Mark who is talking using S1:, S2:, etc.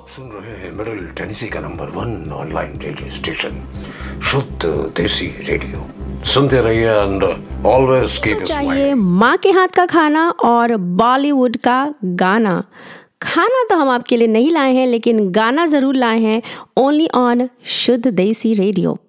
S1: सुन रहे हैं middle Tennessee का नंबर 1 ऑनलाइन रेडियो स्टेशन शुद्ध देसी रेडियो। सुनते रहिए एंड ऑलवेज कीप
S2: चाहिए माँ के हाथ का खाना और बॉलीवुड का गाना। खाना तो हम आपके लिए नहीं लाए हैं, लेकिन गाना ज़रूर लाए हैं, ओनली ऑन शुद्ध देसी रेडियो।